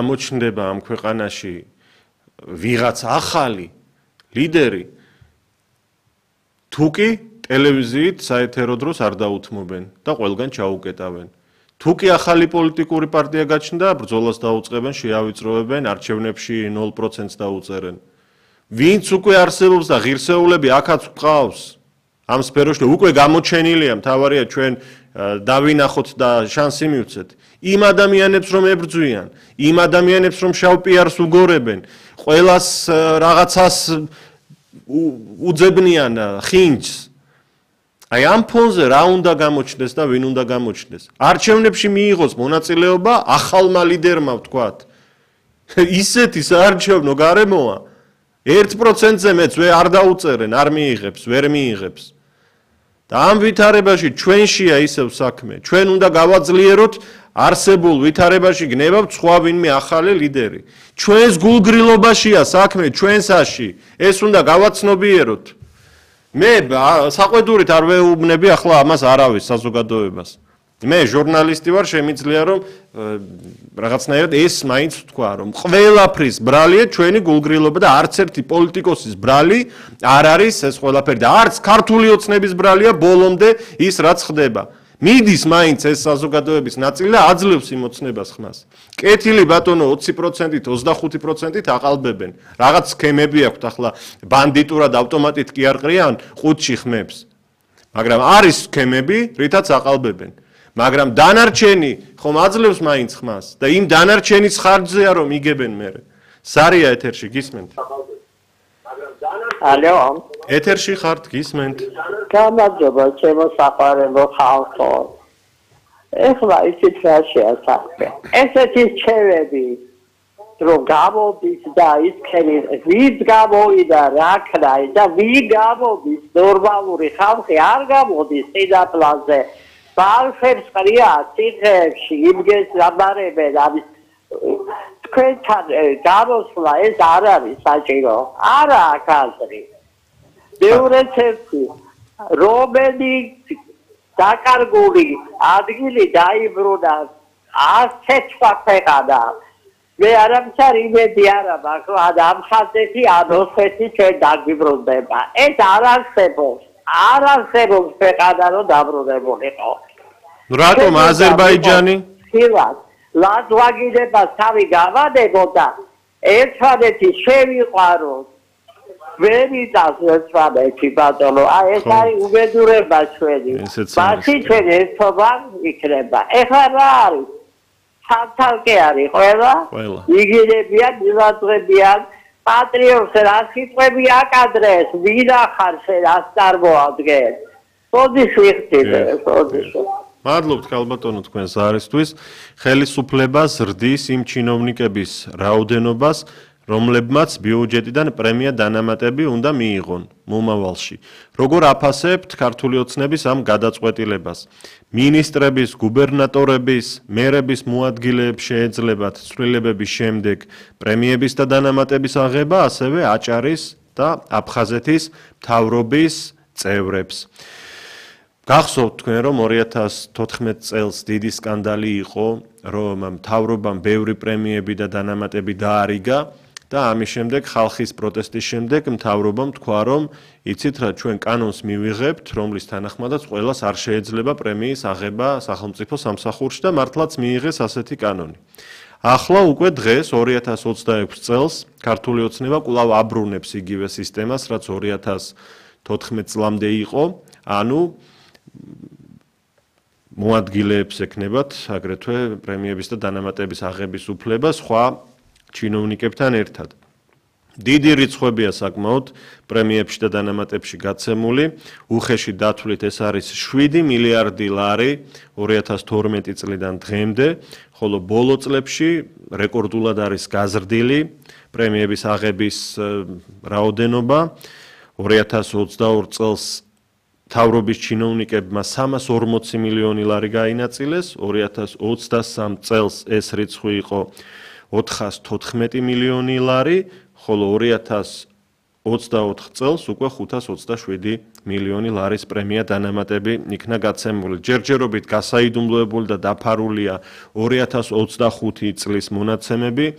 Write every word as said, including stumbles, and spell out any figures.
გამოჩნდება ამ ქვეყანაში ვიღაც ახალი ლიდერი თუკი ტელევიზიით საეთერო დროს არ დაუთმობენ და ყველგან ჩაუკეტავენ. თუკი ახალი პოლიტიკური პარტია გაჩნდა, ბრძოლას დაუწყებენ, შეავიწროვებენ, არჩევნებში ნულ პროცენტს დაუწერენ. ვინც უკვე არსებობს და ღირსეულები აქაც გვყავს ამ სფეროში უკვე გამოჩენილია, მთავარია ჩვენ დავინახოთ და შანსი მივცეთ. იმ ადამიანებს რომ ებრძვიან, იმ ადამიანებს რომ შავ პიარს უგორებენ, ყველას რაღაცას უძებნიან ხინჯს. აი ამ ფონზე რა უნდა გამოჩნდეს და ვინ უნდა გამოჩნდეს? არჩევნებში მიიღოს მონაწილეობა ახალმა ლიდერმა ვთქვათ. ისეთი საარჩევნო გარემოა ერთ პროცენტზე მეც არ დაუწერენ, არ მიიღებს, ვერ მიიღებს. და ამ ვითარებაში ჩვენშია ისევ საქმე. ჩვენ უნდა გავაძლიეროთ არსებულ ვითარებაში გნებავთ სხვა ვინმე ახალი ლიდერი. ჩვენს გულგრილობაშია საქმე, ჩვენსაში. ეს უნდა გავაცნობიეროთ. მე საყვედურით არ ვეუბნები ახლა ამას არავის საზოგადოებას. მე ჟურნალისტი ვარ, შემიძლია რომ რაღაცნაირად ეს მაინც ვთქვა, რომ ყველაფრის ბრალია ჩვენი გულგრილობა და არც ერთი პოლიტიკოსის ბრალი არ არის ეს ყველაფერი და არც ქართული ოცნების ბრალია ბოლომდე ის რაც ხდება. მიდის მაინც ეს საზოგადოების ნაწილი და აძლევს იმ ოცნებას ხმას. კეთილი ბატონო ოცი პროცენტით, ოცდახუთი პროცენტით აყალბებენ. რაღაც სქემები აქვთ ახლა ბანდიტურად ავტომატით კი არ ყრიან ყუთში ხმებს. მაგრამ არის სქემები, რითაც აყალბებენ. მაგრამ დანარჩენი ხომ აძლევს მაინც ხმას და იმ დანარჩენის ხარჯზეა რომ იგებენ მერე. სარია ეთერში გისმენთ? ალო. ეთერში ხართ გისმენთ? გამარჯობა ჩემო საყვარელო ხალხო. ეხლა ისიც რა შეასახე. ესეთი რჩევები რომ გამოდის და ისქენი ვით გამოვიდა რა ქნა და ვი გამოდის ნორმალური ხალხი არ გამოდის სიდაპლაზე. ბავშვებს ყრია ციხეებში იმგეს აბარებენ ამის თქვენთან გამოსვლა ეს არ არის საჭირო არა აქ აზრი მეორე ერთი რომელი დაკარგული ადგილი დაიბრუნა ასეთ ქვეყანა მე არამხარ იმედი არა მაქვს ამ ხაზეთი ან ოსეთი ჩვენ დაგვიბრუნდება ეს არ არსებობს არ არსებობს ქვეყანა რომ დაბრუნებულიყო რატომ აზერბაიჯანი? ხილად ლადვაგიდებას თავი გავადებოდა ერთმანეთი შევიყვაროთ ვერიტას ერთმანეთი ბატონო აი ეს არის უბედურება ჩვენი მაშინ ჩვენ ერთობა იქნება ეხლა რა არის სამთალკე არის ყველა იგინებიან მილაძღებიან პატრიოტს რა სიტყვები აკადრეს ვინ ახარ შენ ას წარმოადგენს სოდის ვიხდიდე სოდის მადლობთ ქალბატონო თქვენს არისთვის ხელისუფლება ზრდის იმ ჩინოვნიკების რაოდენობას რომლებმაც ბიუჯეტიდან პრემია დანამატები უნდა მიიღონ მომავალში. როგორ აფასებთ ქართული ოცნების ამ გადაწყვეტილებას? მინისტრების, გუბერნატორების, მერების მოადგილეებს შეეძლებათ ცვლილებების შემდეგ პრემიების და დანამატების აღება, ასევე აჭარის და აფხაზეთის მთავრობის წევრებს. გახსოვთ თქვენ რომ ორი ათას თოთხმეტ წელს დიდი სკანდალი იყო, რომ მთავრობამ ბევრი პრემიები და დანამატები დაარიგა. და ამის შემდეგ ხალხის პროტესტის შემდეგ მთავრობამ თქვა რომ იცით რა ჩვენ კანონს მივიღებთ რომლის თანახმადაც ყველას არ შეეძლება პრემიის აღება სახელმწიფო სამსახურში და მართლაც მიიღეს ასეთი კანონი. ახლა უკვე დღეს ორი ათას ოცდაექვსი წელს ქართული ოცნება კვლავ აბრუნებს იგივე სისტემას რაც ორი ათას თოთხმეტ წლამდე იყო ანუ მოადგილეებს ექნებათ აგრეთვე პრემიების და დანამატების აღების უფლება სხვა ჩინოვნიკებთან ერთად. დიდი რიცხვებია საკმაოდ პრემიებში და დანამატებში გაცემული. უხეში დათვლით ეს არის შვიდი მილიარდი ლარი ორი ათას თორმეტი წლიდან დღემდე, ხოლო ბოლო წლებში რეკორდულად არის გაზრდილი პრემიების აღების რაოდენობა. ორი ათას ოცდაორი წელს მთავრობის ჩინოვნიკებმა სამას ორმოცი მილიონი ლარი გაინაწილეს, ორი ათას ოცდასამი წელს ეს რიცხვი იყო ოთხას თოთხმეტი მილიონი ლარი, ხოლო ორი ათას ოცდაოთხ წელს უკვე ხუთას ოცდაშვიდი მილიონი ლარის პრემია დანამატები იქნა გაცემული. ჯერჯერობით გასაიდუმლოებული და დაფარულია ორი ათას ოცდახუთი წლის მონაცემები,